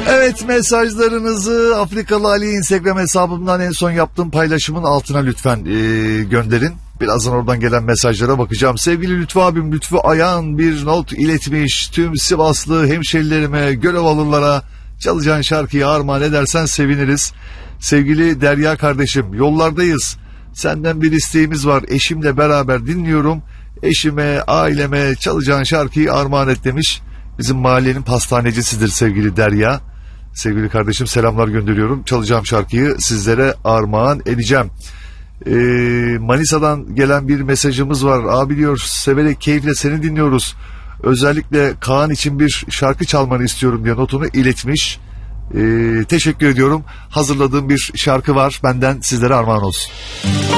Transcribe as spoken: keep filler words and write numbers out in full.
Evet, mesajlarınızı Afrikalı Ali Instagram hesabımdan en son yaptığım paylaşımın altına lütfen e, gönderin. Birazdan oradan gelen mesajlara bakacağım. Sevgili Lütfü abim, Lütfü Ayağan bir not iletmiş. Tüm Sivaslı hemşerilerime, Görevalılara çalacağın şarkıyı armağan edersen seviniriz. Sevgili Derya kardeşim, yollardayız. Senden bir isteğimiz var. Eşimle beraber dinliyorum. Eşime, aileme çalacağın şarkıyı armağan et demiş. Bizim mahallenin pastanecisidir sevgili Derya. Sevgili kardeşim, selamlar gönderiyorum. Çalacağım şarkıyı sizlere armağan edeceğim. Ee, Manisa'dan gelen bir mesajımız var. Abi diyor, severek keyifle seni dinliyoruz. Özellikle Kaan için bir şarkı çalmanı istiyorum diye notunu iletmiş. Ee, teşekkür ediyorum. Hazırladığım bir şarkı var. Benden sizlere armağan olsun.